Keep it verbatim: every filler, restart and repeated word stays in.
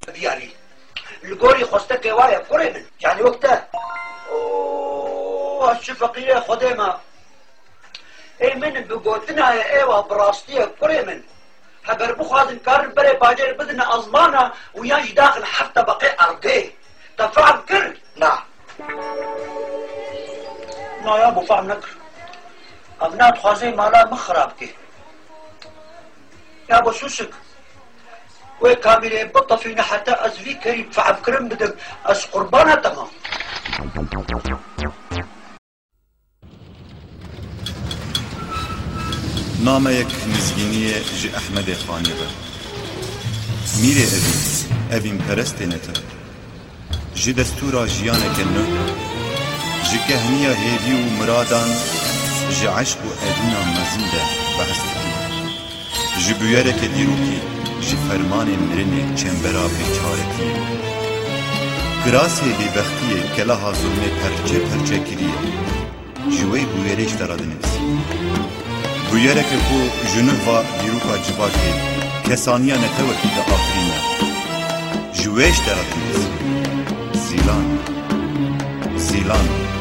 يعني القوري خوستك وايا قري من يعني وقتها اوه هالشفقية خديمة اي من بقوتنا يا ايوه براستية قري من هبر بخوازن كار بري باجر بدنا ازمانا وياش داخل حتى بقي ارقي تفعل كر نعم نا يا ابو فهم نكر ابنات خوازي مالا مخرابكي يا ابو سوسك وكاملة بطفينا حتى أزفي كريم فعبكرم بدك أس قربانها تمام ناميك نزگینی جي أحمد خاني بر ميري أبين أبين پرستنتا جي دستورا جيانك النو جي كهنية هيدي ومرادان جي عشق أدينا مزنده بحستكي جي بيارك ديروكي جي فرمان مرنه چنبرا بیچارتی گراس بی بختیه کلاها ظلم پرچه پرچه کریه جوی بویرش درادنیز بویره که کو جنوبا دیروکا جواکی کسانیا نتوکی دا آفرینه جویش درادنیز زیلان زیلان